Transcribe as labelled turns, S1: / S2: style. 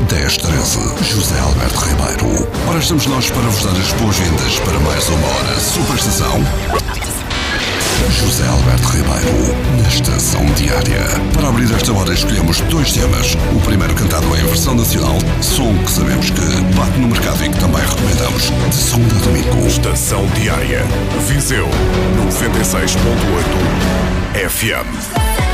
S1: 1013, José Alberto Ribeiro. Ora, estamos nós para vos dar as boas-vindas para mais uma hora Superestação José Alberto Ribeiro, na Estação Diária. Para abrir esta hora escolhemos dois temas. O primeiro cantado em versão nacional, som que sabemos que bate no mercado e que também recomendamos, de segunda a domingo.
S2: Estação Diária, Viseu 96.8 FM.